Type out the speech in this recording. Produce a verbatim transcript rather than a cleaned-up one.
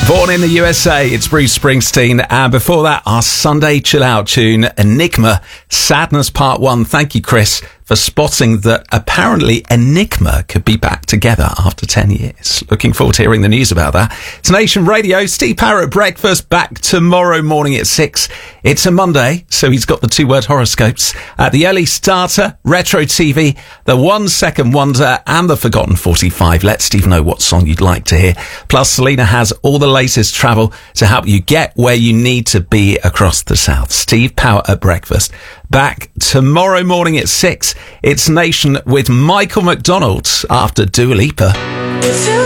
Born in the U S A, it's Bruce Springsteen. And before that, our Sunday chill out tune, Enigma, Sadness Part one. Thank you, Chris, for spotting that apparently Enigma could be back together after ten years. Looking forward to hearing the news about that. It's Nation Radio, Steve Parrott Breakfast, back tomorrow morning at six. It's a Monday, so he's got the two-word horoscopes. Uh, the early starter, retro T V, the one-second wonder, and the forgotten forty-five. Let Steve know what song you'd like to hear. Plus, Selena has all the latest travel to help you get where you need to be across the south. Steve Parrott at Breakfast. Back tomorrow morning at six. It's Nation with Michael McDonald after Dua Lipa.